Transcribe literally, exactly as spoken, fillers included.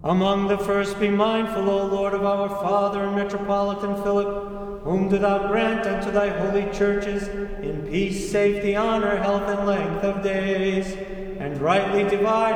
Among the first be mindful, O Lord, of our Father and Metropolitan Philip, whom do thou grant unto thy holy churches in peace, safety, honor, health, and length of days, and rightly divide